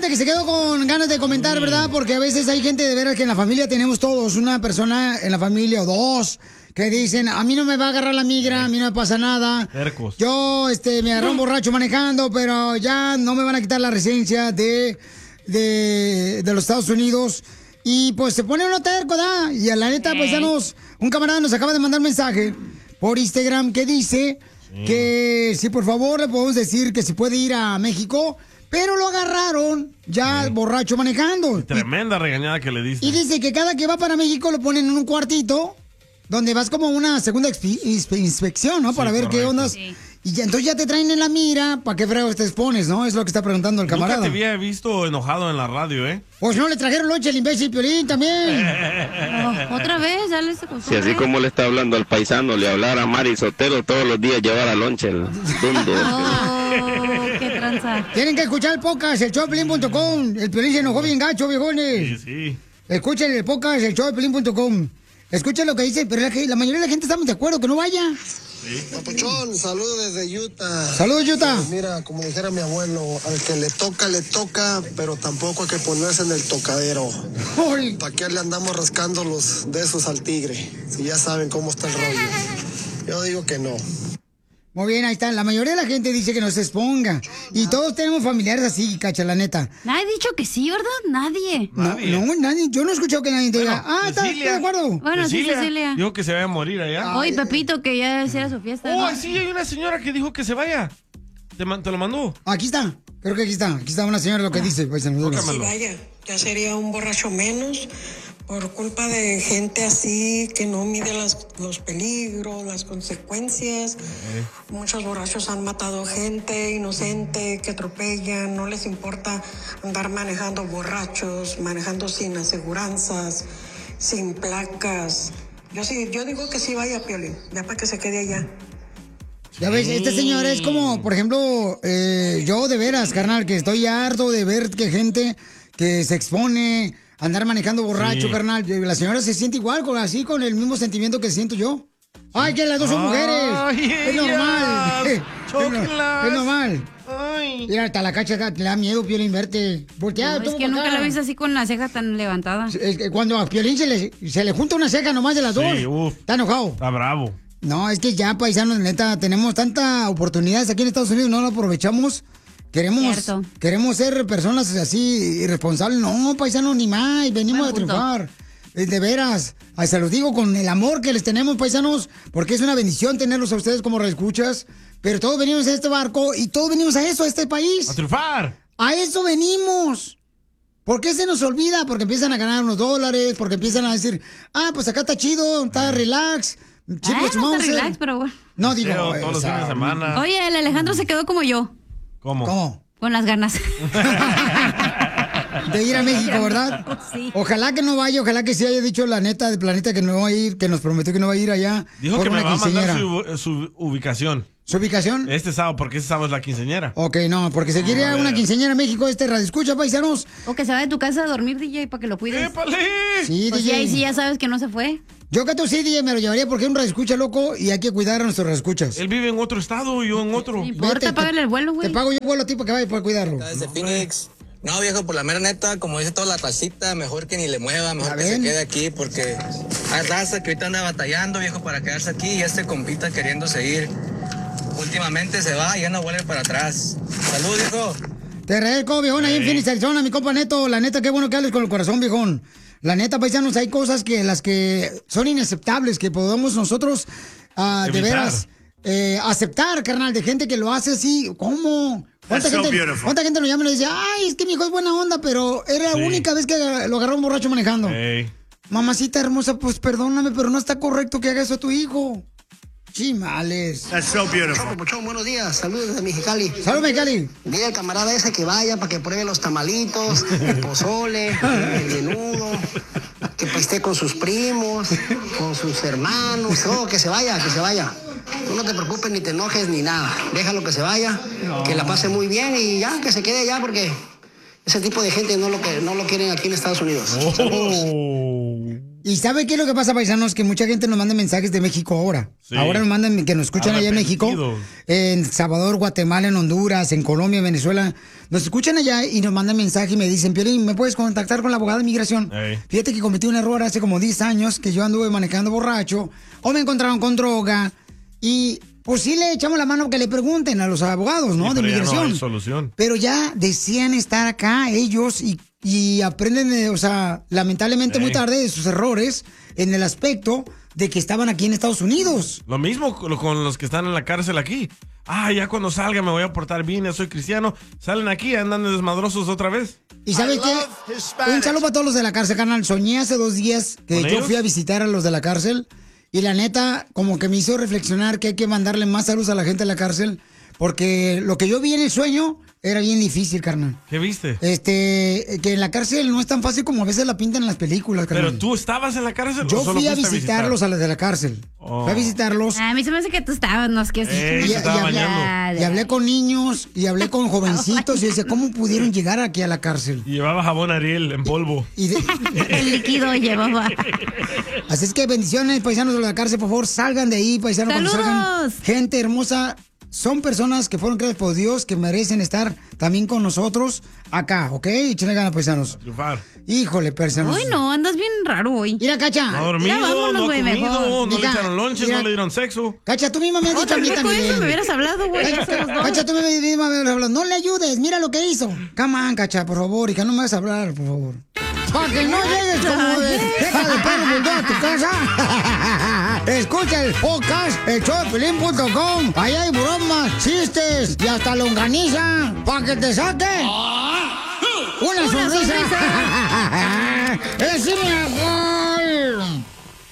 gente que se quedó con ganas de comentar, ¿verdad? Porque a veces hay gente de veras que en la familia tenemos todos, una persona en la familia o dos, que dicen, a mí no me va a agarrar la migra, a mí no me pasa nada. Tercos. Yo me agarré un borracho manejando, pero ya no me van a quitar la residencia de los Estados Unidos. Y pues se pone uno terco, ¿da? Y a la neta, paisanos, un camarada nos acaba de mandar un mensaje por Instagram que dice que si por favor le podemos decir que si puede ir a México, pero lo agarraron ya borracho manejando. Tremenda regañada que le diste. Y dice que cada que va para México lo ponen en un cuartito donde vas como una segunda inspección, ¿no? Para ver qué ondas. Sí. Y ya, entonces ya te traen en la mira, ¿para qué fregos te expones, no? Es lo que está preguntando el camarada. Nunca te había visto enojado en la radio, ¿eh? Pues no, le trajeron lonche al imbécil Piolín también. Otra vez, ya le se Si así como le está hablando al paisano, le hablara a Mari Sotelo todos los días, llevar a lonche el dundo. Qué tranza. Tienen que escuchar el podcast, el showdepiolín.com. El Piolín se enojó bien gacho, viejones. Sí. Escuchen el podcast, el showdepiolín.com. Escuchen lo que dice, pero la mayoría de la gente estamos de acuerdo que no vaya. Sí. Papuchón, saludos desde Utah. Saludos, Utah. Pues mira, como dijera mi abuelo, al que le toca, pero tampoco hay que ponerse en el tocadero. ¿Para qué le andamos rascando los besos al tigre? Si ya saben cómo está el rollo. Yo digo que no. Muy bien, ahí está. La mayoría de la gente dice que no se exponga. Y todos tenemos familiares así, cacha, la neta. Nadie ha dicho que sí, ¿verdad? Nadie. No, nadie. Yo no he escuchado que nadie te diga, estoy de acuerdo. Bueno, sí, Cecilia. Dijo que se vaya a morir allá. Oye, Pepito, que ya hiciera su fiesta. Oh, sí, hay una señora que dijo que se vaya. ¿Te lo mandó? Aquí está. Creo que aquí está. Aquí está una señora lo que dice. Pues, sí, vaya, ya sería un borracho menos. Por culpa de gente así que no mide los peligros, las consecuencias. Muchos borrachos han matado gente inocente que atropellan. No les importa andar manejando borrachos, manejando sin aseguranzas, sin placas. Yo digo que sí vaya, Piolín, ya para que se quede allá. Ya ves, esta señora es como, por ejemplo, yo de veras, carnal, que estoy harto de ver que gente que se expone... Andar manejando borracho, carnal. La señora se siente igual, con el mismo sentimiento que siento yo. ¡Ay, que las dos son mujeres! Es normal. Es normal. Ay. Mira, hasta la cacha le da miedo, Piolín, verte. Voltea, es que nunca la ves así con la ceja tan levantada. Es que cuando a Piolín se le junta una ceja nomás de las dos, está enojado. Está bravo. No, es que ya, paisanos, neta, tenemos tantas oportunidades aquí en Estados Unidos, no las aprovechamos. Queremos ser personas así irresponsables. No, paisanos, ni más. Venimos a triunfar. De veras. Se los digo con el amor que les tenemos, paisanos, porque es una bendición tenerlos a ustedes como reescuchas. Pero todos venimos a este barco y todos venimos a eso, a este país. ¡A triunfar! A eso venimos. ¿Por qué se nos olvida? Porque empiezan a ganar unos dólares, porque empiezan a decir, pues acá está chido, está relax. No está relax, pero bueno. No, digo. Todos los fines de semana. Oye, el Alejandro se quedó como yo. ¿Cómo? Con las ganas. De ir a México, ¿verdad? Sí. Ojalá que no vaya, ojalá que sí haya dicho la neta del planeta que no va a ir, que nos prometió que no va a ir allá. Dijo que me va a mandar su ubicación. ¿Su ubicación? Este sábado, porque este sábado es la quinceañera. Ok, no, porque se quiere ir a una quinceañera a México, radio escucha, paisanos. O que se va de tu casa a dormir, DJ, para que lo cuides. ¡Épale! Sí, pues DJ. sí, ya sabes que no se fue. Yo que tú sí, DJ, me lo llevaría porque es un radioescucha loco y hay que cuidar a nuestros radioescuchas. Él vive en otro estado y yo en otro. No importa, págale el vuelo, güey. Te pago yo el vuelo a ti para que vaya para cuidarlo. Desde Phoenix. No, viejo, por la mera neta, como dice toda la tacita, mejor que ni le mueva, mejor que se quede aquí, porque hay raza que ahorita anda batallando, viejo, para quedarse aquí y este compita queriendo seguir. Últimamente se va y ya no vuelve para atrás. Salud, viejo. Te agradezco, viejón, ahí en Phoenix, Arizona, mi compa Neto. La neta, qué bueno que hables con el corazón, viejón. La neta, paisanos, hay cosas que las que son inaceptables, que podemos nosotros, de veras, aceptar, carnal, de gente que lo hace así. ¿Cómo? ¿Cuánta gente nos llama y nos dice, ay, es que mi hijo es buena onda, pero era la única vez que lo agarró un borracho manejando? Mamacita hermosa, pues perdóname, pero no está correcto que haga eso a tu hijo. Chimales. That's so beautiful. Muchón, buenos días. Saludos desde Mexicali. Saludos, Mexicali. Dile al camarada ese que vaya para que pruebe los tamalitos, el pozole, el menudo, que esté con sus primos, con sus hermanos. Que se vaya, que se vaya. Tú no te preocupes, ni te enojes, ni nada. Déjalo que se vaya, que la pase muy bien y ya, que se quede allá porque ese tipo de gente no lo quieren aquí en Estados Unidos. Saludos. ¿Y sabe qué es lo que pasa, paisanos? Que mucha gente nos manda mensajes de México ahora. Sí. Ahora nos mandan que nos escuchan allá en México, en Salvador, Guatemala, en Honduras, en Colombia, en Venezuela. Nos escuchan allá y nos mandan mensajes y me dicen, Piolín, ¿me puedes contactar con la abogada de migración? Fíjate que cometí un error hace como 10 años, que yo anduve manejando borracho, o me encontraron con droga, y pues sí le echamos la mano que le pregunten a los abogados, ¿no? De migración. Ya no hay solución. Pero ya decían estar acá ellos y aprenden, o sea, lamentablemente muy tarde de sus errores en el aspecto de que estaban aquí en Estados Unidos. Lo mismo con los que están en la cárcel aquí. Ya cuando salga me voy a portar bien, ya soy cristiano. Salen aquí, andan desmadrosos otra vez. ¿Y sabes qué? Un saludo para todos los de la cárcel, carnal. Soñé hace 2 días que yo fui a visitar a los de la cárcel y la neta como que me hizo reflexionar que hay que mandarle más saludos a la gente de la cárcel porque lo que yo vi en el sueño era bien difícil, carnal. ¿Qué viste? Que en la cárcel no es tan fácil como a veces la pintan en las películas, carnal. ¿Pero tú estabas en la cárcel? Yo fui a visitarlos a los de la cárcel. Fui a visitarlos. A mí se me hace que tú estabas, no es que y hablé con niños y hablé con jovencitos y decía, ¿cómo pudieron llegar aquí a la cárcel? Y llevaba jabón Ariel en polvo. El líquido llevaba. Así es que bendiciones, paisanos de la cárcel, por favor, salgan de ahí, paisanos. ¡Saludos! Cuando salgan, gente hermosa. Son personas que fueron creadas por Dios, que merecen estar también con nosotros acá, ¿ok? Échenle ganas, paisanos. Híjole, paisanos. Uy, no, andas bien raro hoy. Mira, Cacha. No ha dormido, vámonos, no ha güey, comido, mejor. no le echaron lonches, no le dieron sexo. Cacha, tú misma me has dicho a mí también. Eso me hubieras hablado, güey. Cacha, tú misma me hubieras hablado. No le ayudes, mira lo que hizo. Come on, Cacha, por favor, hija, no me vas a hablar, por favor. Para que no llegues como de deja de perro bulldog a tu casa. Escucha el podcast, elshowdepiolín.com. Ahí hay bromas, chistes y hasta longaniza. Para que te saque una sonrisa. ¡Es mi amor!